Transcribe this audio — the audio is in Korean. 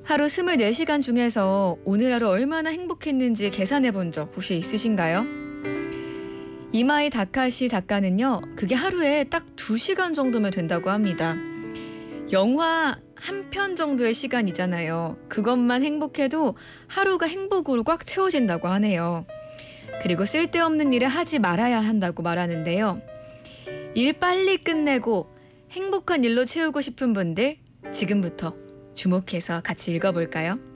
하루 24시간 중에서 오늘 하루 얼마나 행복했는지 계산해 본 적 혹시 있으신가요? 이마이 다카시 작가는요, 그게 하루에 딱 2시간 정도면 된다고 합니다. 영화 한 편 정도의 시간이잖아요. 그것만 행복해도 하루가 행복으로 꽉 채워진다고 하네요. 그리고 쓸데없는 일을 하지 말아야 한다고 말하는데요. 일 빨리 끝내고 행복한 일로 채우고 싶은 분들, 지금부터 주목해서 같이 읽어볼까요?